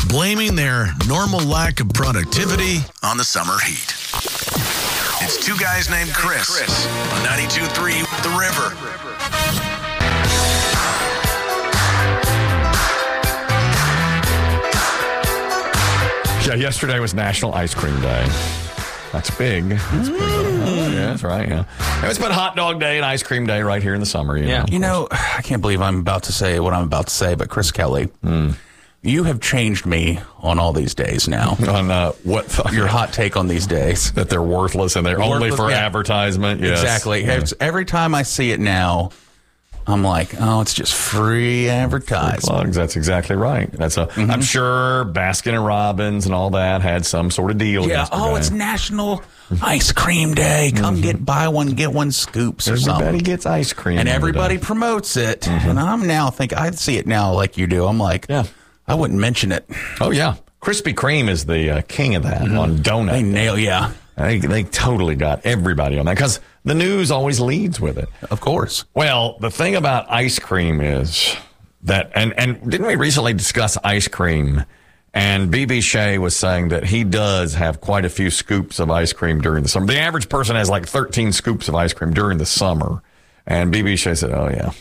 blaming their normal lack of productivity on the summer heat. It's two guys named Chris on 92.3 The River. Yeah, yesterday was National Ice Cream Day. That's big. That's big. Oh, yeah, that's right. Yeah, it's been Hot Dog Day and Ice Cream Day right here in the summer. You know, I can't believe I'm about to say what I'm about to say, but Chris Kelly, you have changed me on all these days now. On what? Your hot take on these days? That they're worthless and they're only for advertisement. Yes. Exactly. Yeah. Every time I see it now, I'm like, oh, it's just free advertising. Plugs. That's exactly right. That's I'm sure Baskin and Robbins and all that had some sort of deal. Yeah. yesterday. It's National Ice Cream Day. Come buy one, get one scoops or something. Everybody gets ice cream. And everybody promotes it. And I'm now thinking, I see it now like you do. I'm like, I wouldn't mention it. Oh, yeah. Krispy Kreme is the king of that on donut. They nail, They totally got everybody on that because the news always leads with it. Of course. Well, the thing about ice cream is that, and didn't we recently discuss ice cream? And B.B. Shea was saying that he does have quite a few scoops of ice cream during the summer. The average person has like 13 scoops of ice cream during the summer. And B.B. Shea said,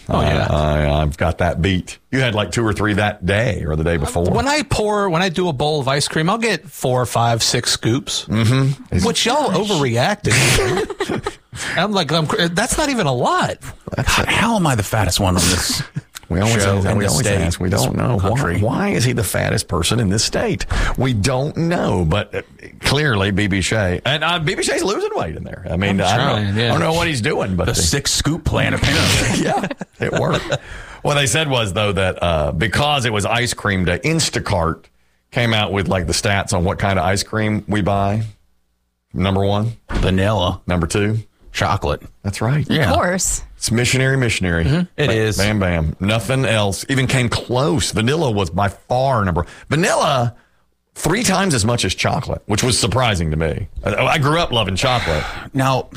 I've got that beat. You had like 2 or 3 that day or the day before. When I do a bowl of ice cream, I'll get 4, 5, 6 scoops, which y'all overreacted. I'm like, that's not even a lot. How am I the fattest one on this? We always ask. We don't know. Why is he the fattest person in this state? We don't know, but clearly B.B. Shea. And B.B. Shea's losing weight in there. I mean, I don't know what he's doing. But the 6 scoop plan, apparently. Yeah, it worked. What they said was, though, that because it was ice cream day, Instacart came out with like the stats on what kind of ice cream we buy. Number 1, vanilla. Number 2, chocolate. That's right. Yeah. Of course. It's missionary. It is. Bam, bam. Nothing else even came close. Vanilla was by far vanilla 3 times as much as chocolate, which was surprising to me. I grew up loving chocolate. Now,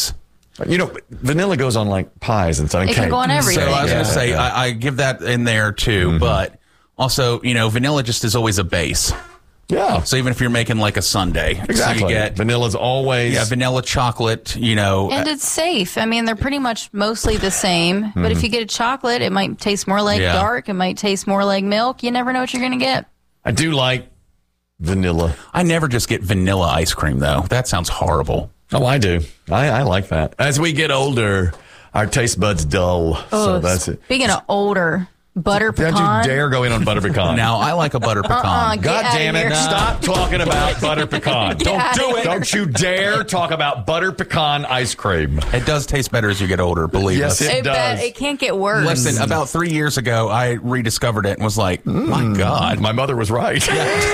vanilla goes on like pies and stuff. It can go on everything. So I was going to say, I give that in there too, but also, vanilla just is always a base. Yeah. So even if you're making like a sundae, exactly. So you get vanilla's always vanilla chocolate. And it's safe. I mean, they're pretty much mostly the same. But if you get a chocolate, it might taste more like dark. It might taste more like milk. You never know what you're going to get. I do like vanilla. I never just get vanilla ice cream though. That sounds horrible. Oh, I do. I like that. As we get older, our taste buds dull. Oh, so that's it. Speaking of older. Butter pecan. Don't you dare go in on butter pecan. Now, I like a butter pecan. God damn it. Stop talking about butter pecan. Don't do it. Don't you dare talk about butter pecan ice cream. It does taste better as you get older, believe us. Yes, it does. It can't get worse. Listen, about 3 years ago, I rediscovered it and was like, my God. My mother was right.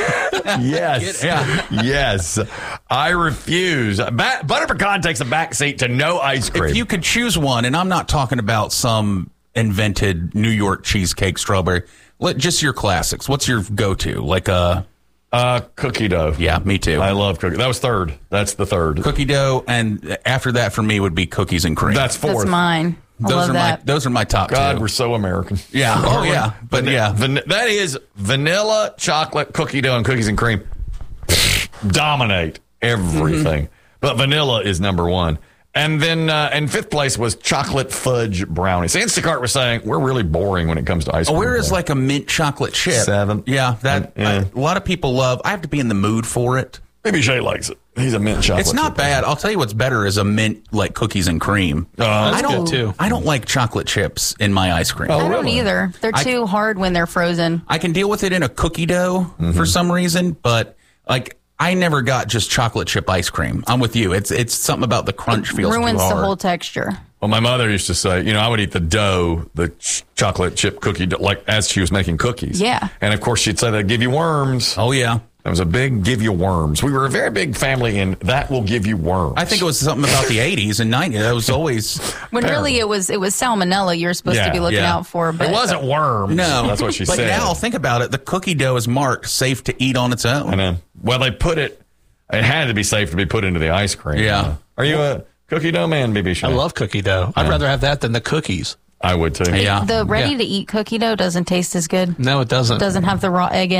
Yes. Yes. I refuse. Butter pecan takes a back seat to no ice cream. If you could choose one, and I'm not talking about some invented New York cheesecake strawberry, just your classics. What's your go-to? Like cookie dough. Yeah, me too. I love cookie. That was 3rd. That's the 3rd. Cookie dough, and after that for me would be cookies and cream. That's 4th. That's mine. Those are my top 2. God, we're so American. Yeah. Oh yeah. But that is vanilla, chocolate, cookie dough, and cookies and cream dominate everything. But vanilla is number 1. And then in 5th place was chocolate fudge brownies. Instacart was saying, we're really boring when it comes to ice cream. Where is like a mint chocolate chip? 7. Yeah, a lot of people love. I have to be in the mood for it. Maybe Shay likes it. He's a mint chocolate. It's not chip bad. I'll tell you what's better is a mint like cookies and cream. That's good too. I don't like chocolate chips in my ice cream. I don't either. They're too hard when they're frozen. I can deal with it in a cookie dough for some reason, but I never got just chocolate chip ice cream. I'm with you. It's something about the crunch feels too hard. Ruins the whole texture. Well, my mother used to say, I would eat the dough, the chocolate chip cookie dough, like as she was making cookies. Yeah. And of course, she'd say that give you worms. Oh, yeah. That was a big give you worms. We were a very big family, and that will give you worms. I think it was something about the 80s and 90s. That was always when really it was salmonella you're supposed to be looking out for. But it wasn't worms. No, that's what she said. But now think about it. The cookie dough is marked safe to eat on its own. I know. Well, they put it. It had to be safe to be put into the ice cream. Yeah. Are you a cookie dough man, BB Shea? I love cookie dough. I'd rather have that than the cookies. I would too. Yeah. The ready-to-eat cookie dough doesn't taste as good. No, it doesn't. It doesn't have the raw egg in it.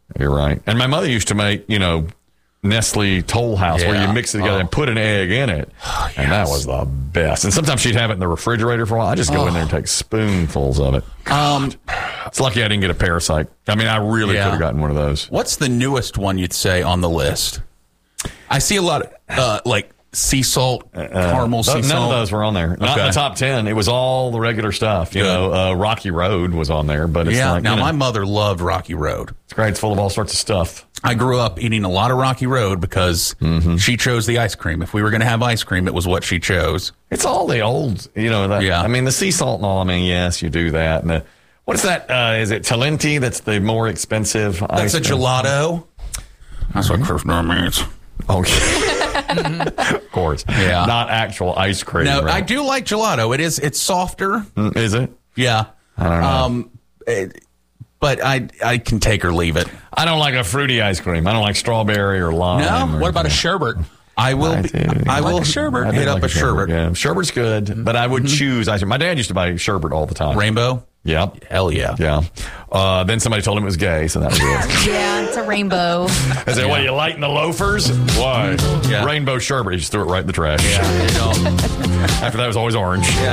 You're right. And my mother used to make, Nestle Toll House where you mix it together and put an egg in it. Oh, yes. And that was the best. And sometimes she'd have it in the refrigerator for a while. I just go in there and take spoonfuls of it. It's lucky I didn't get a Parasite. I mean, I really could have gotten one of those. What's the newest one you'd say on the list? I see a lot of like sea salt, caramel sea salt. None of those were on there. Not in the top 10. It was all the regular stuff. Rocky Road was on there. But it's my mother loved Rocky Road. It's great. It's full of all sorts of stuff. I grew up eating a lot of Rocky Road because she chose the ice cream. If we were going to have ice cream, it was what she chose. It's all the old, I mean, the sea salt and all. I mean, yes, you do that. And what is that? Is it Talenti? That's the more expensive ice cream? That's a gelato. That's what Chris means. Okay. Of course. Yeah. Not actual ice cream. No, right? I do like gelato. It's softer. Is it? Yeah. I don't know. But I can take or leave it. I don't like a fruity ice cream. I don't like strawberry or lime. No? What about a sherbet? I will sherbet. Hit up a sherbet. Yeah, sherbet's good, but I would choose ice cream. My dad used to buy sherbet all the time. Rainbow? Yep. Hell yeah. Yeah. Then somebody told him it was gay, so that was it. Yeah, it's a rainbow. I said, what, you lighting the loafers? Why? Yeah. Rainbow sherbet. He just threw it right in the trash. Yeah. After that, it was always orange. Yeah.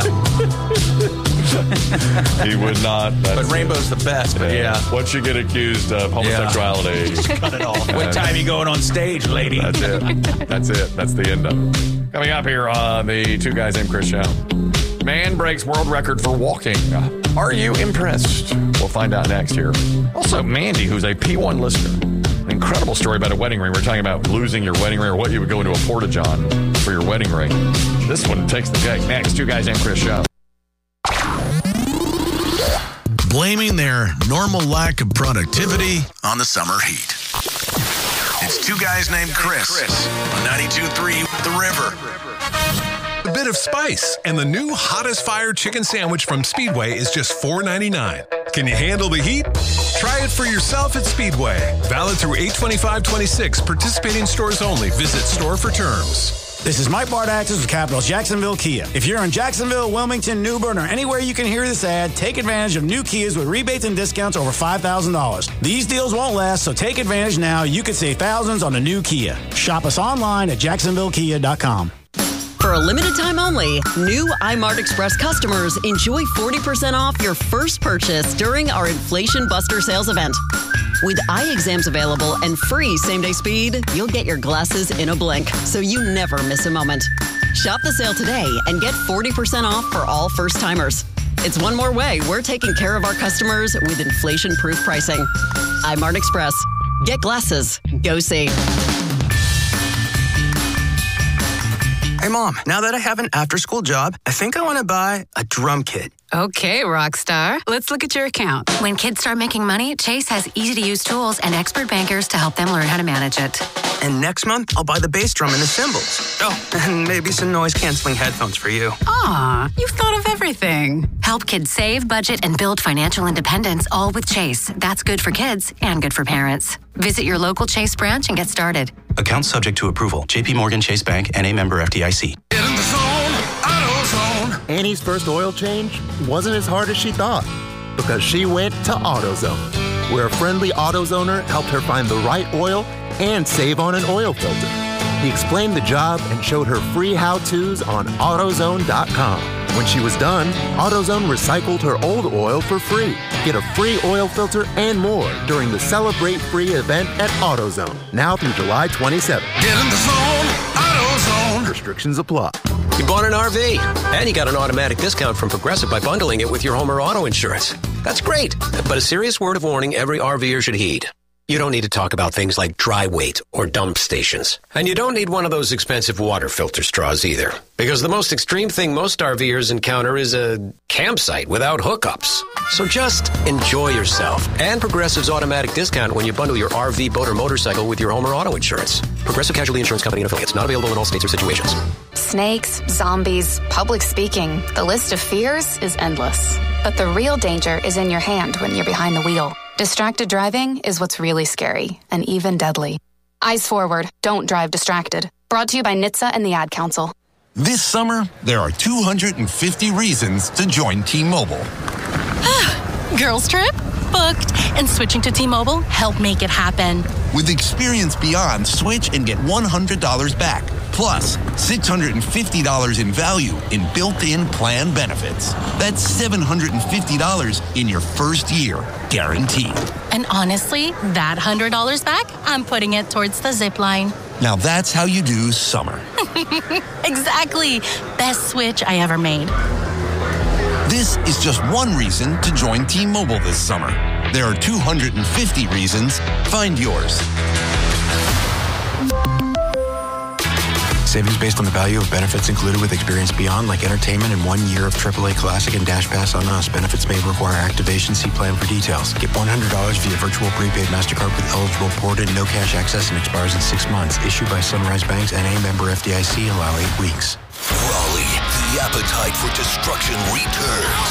He would not. But rainbow's the best, but Once you get accused of homosexuality, just cut it off. What time are you going on stage, lady? That's it. That's the end of it. Coming up here on the Two Guys Named Chris show. Man breaks world record for walking. Are you impressed? We'll find out next here. Also, Mandy, who's a P1 listener. An incredible story about a wedding ring. We're talking about losing your wedding ring or what you would go into a Porta-John for your wedding ring. This one takes the cake. Next, Two Guys Named Chris show. Blaming their normal lack of productivity on the summer heat. It's Two Guys Named Chris on 92.3 The River. A bit of spice, and the new hottest fire chicken sandwich from Speedway is just $4.99. Can you handle the heat? Try it for yourself at Speedway. Valid through 8/25/26. Participating stores only. Visit store for terms. This is Mike Bardaxis with Capital's Jacksonville Kia. If you're in Jacksonville, Wilmington, New Bern, or anywhere you can hear this ad, take advantage of new Kias with rebates and discounts over $5,000. These deals won't last, so take advantage now. You could save thousands on a new Kia. Shop us online at jacksonvillekia.com. For a limited time only, new iMart Express customers enjoy 40% off your first purchase during our Inflation Buster sales event. With eye exams available and free same-day speed, you'll get your glasses in a blink, so you never miss a moment. Shop the sale today and get 40% off for all first-timers. It's one more way we're taking care of our customers with inflation-proof pricing. iMart Express. Get glasses. Go see. Hey, Mom, now that I have an after-school job, I think I want to buy a drum kit. Okay, Rockstar. Let's look at your account. When kids start making money, Chase has easy-to-use tools and expert bankers to help them learn how to manage it. And next month, I'll buy the bass drum and the cymbals. Oh, and maybe some noise-canceling headphones for you. Aw, you've thought of everything. Help kids save, budget, and build financial independence, all with Chase. That's good for kids and good for parents. Visit your local Chase branch and get started. Account subject to approval. J.P. Morgan Chase Bank, N.A. member FDIC. Get in the zone, AutoZone. Annie's first oil change wasn't as hard as she thought because she went to AutoZone, where a friendly AutoZoner helped her find the right oil and save on an oil filter. He explained the job and showed her free how-tos on AutoZone.com. When she was done, AutoZone recycled her old oil for free. Get a free oil filter and more during the Celebrate Free event at AutoZone, now through July 27th. Get in the zone, AutoZone. Restrictions apply. You bought an RV, and you got an automatic discount from Progressive by bundling it with your home or auto insurance. That's great, but a serious word of warning every RVer should heed. You don't need to talk about things like dry weight or dump stations. And you don't need one of those expensive water filter straws either. Because the most extreme thing most RVers encounter is a campsite without hookups. So just enjoy yourself. And Progressive's automatic discount when you bundle your RV, boat, or motorcycle with your home or auto insurance. Progressive Casualty Insurance Company and affiliates. Not available in all states or situations. Snakes, zombies, public speaking. The list of fears is endless. But the real danger is in your hand when you're behind the wheel. Distracted driving is what's really scary and even deadly. Eyes forward. Don't drive distracted. Brought to you by NHTSA and the Ad Council. This summer, there are 250 reasons to join T-Mobile. Girls trip? Booked. And switching to T-Mobile helped make it happen. With Experience Beyond, switch and get $100 back. Plus, $650 in value in built-in plan benefits. That's $750 in your first year, guaranteed. And honestly, that $100 back, I'm putting it towards the zip line. Now that's how you do summer. Exactly. Best switch I ever made. This is just one reason to join T-Mobile this summer. There are 250 reasons. Find yours. Savings based on the value of benefits included with Experience Beyond, like entertainment and 1 year of AAA Classic and Dash Pass on Us. Benefits may require activation. See plan for details. Get $100 via virtual prepaid MasterCard with eligible port and no cash access and expires in 6 months. Issued by Sunrise Banks, N.A. member FDIC. Allow 8 weeks. Raleigh, the appetite for destruction returns.